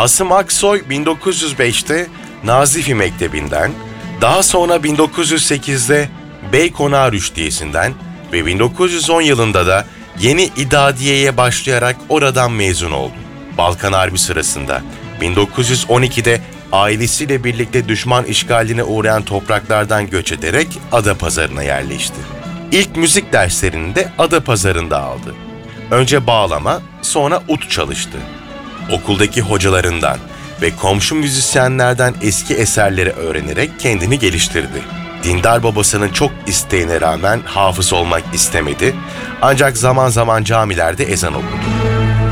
Asım Aksoy 1905'te Nazifi Mektebi'nden, daha sonra 1908'de Beykonağı Rüştiyesi'nden ve 1910 yılında da Yeni İdadiye'ye başlayarak oradan mezun oldu. Balkan Harbi sırasında 1912'de ailesiyle birlikte düşman işgaline uğrayan topraklardan göç ederek Adapazarı'na yerleşti. İlk müzik derslerini de Adapazarı'nda aldı. Önce bağlama, sonra ut çalıştı. Okuldaki hocalarından ve komşu müzisyenlerden eski eserleri öğrenerek kendini geliştirdi. Dindar babasının çok isteğine rağmen hafız olmak istemedi, ancak zaman zaman camilerde ezan okudu.